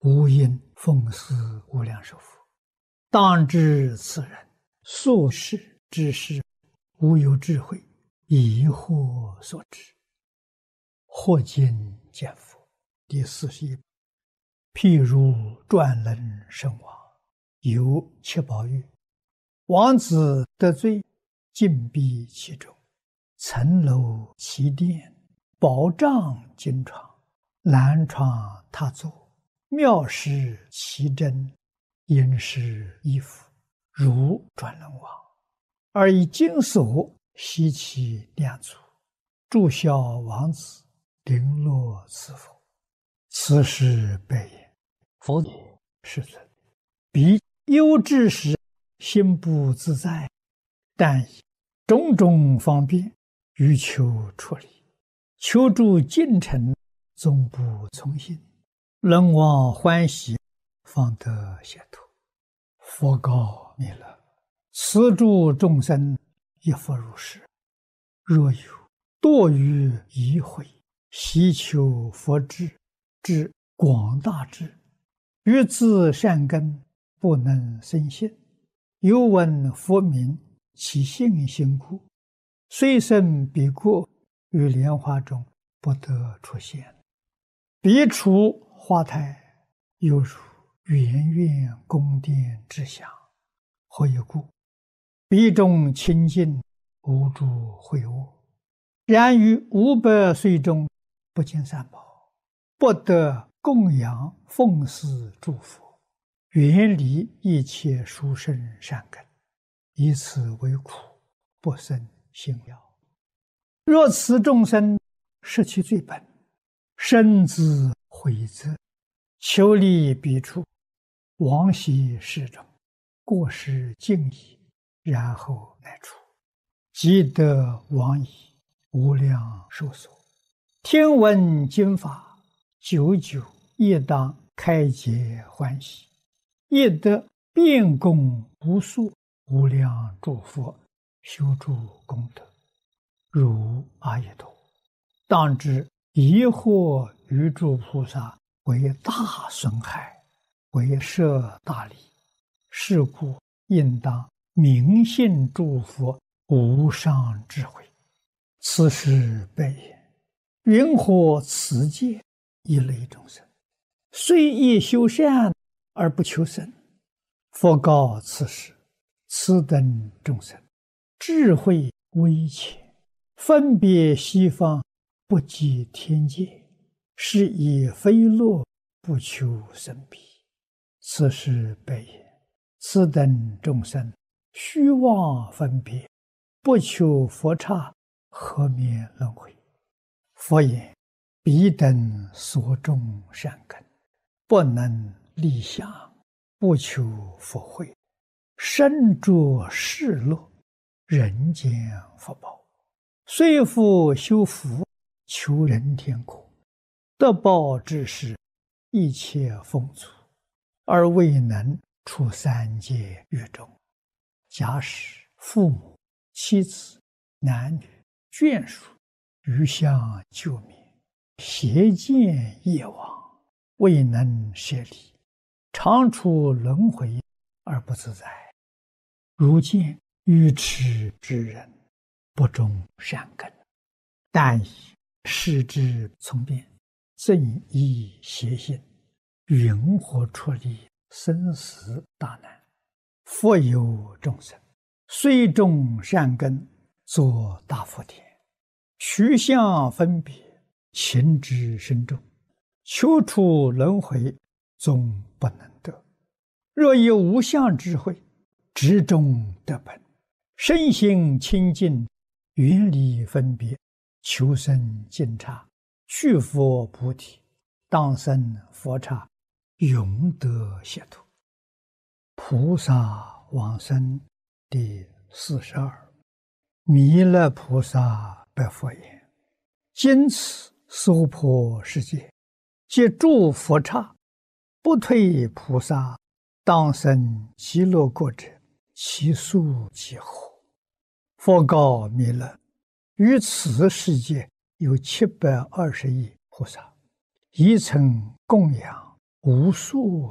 无因奉祀无量寿佛。当知此人所事之事，无有智慧，疑惑所致。或今见佛。第41。譬如转轮圣王，有七宝玉，王子得罪，禁闭其中，层楼其殿，宝帐金床，蓝床榻座，妙施其珍，殷实衣服，如转轮王，而以金锁悉其两足，祝孝王子，绫罗赐佛。此事备言。佛也，世尊，彼忧之时，心不自在，但以种种方便，欲求出离，求助近臣，终不从心，人望欢喜，方得解脱。佛告弥勒：此诸众生亦复如是。若有堕于疑悔，希求佛智，至广大智，欲自善根，不能生信，又闻佛名，其信心故，虽生彼国，于莲花中不得出现。彼处花台，犹如圆圆宫殿之祥。何以故？彼中清净，无诸秽恶。然于500岁中，不见三宝，不得供养奉祀诸佛，远离一切殊胜善根，以此为苦，不生信了。若此众生失其最本，深自悔责，求离彼处，往昔世中，过失尽已，然后来出，即得往矣，无量寿所。听闻经法，久久亦当开解欢喜，亦得遍供无数无量诸佛，修诸功德，如阿逸多。当知疑惑于诸菩萨，为大损害，为摄大利。是故应当明信诸佛无上智慧。此事备言。云何此界一类众生，虽亦修善而不求生？佛告此事：此等众生，智慧微浅，分别西方，不及天界，是以非乐，不求生彼。此事备言。此等众生，虚妄分别，不求佛刹，何免轮回？佛言：彼等所种善根，不能立想，不求佛慧，身着世乐，人间福报，虽复修福，求人天国，得报之时，一切丰足，而未能出三界狱中。假使父母、妻子、男女、眷属，余相救灭，邪见业往，未能舍离，常处轮回而不自在。如见愚痴之人，不种善根，但以视之从变，正依邪心，云何出离生死大难？复有众生，虽种善根，作大福田，取相分别，情之深重，求出轮回，终不能得。若以无相智慧，直中得本，身心清净，远离分别，求生净刹，去佛菩提，当生佛刹，永得解脱。菩萨往生第42。弥勒菩萨白佛言：今此娑婆世界，皆诸佛刹，不退菩萨，当生极乐国者，其数几何？佛告弥勒：于此世界有720亿菩萨，一曾供养无数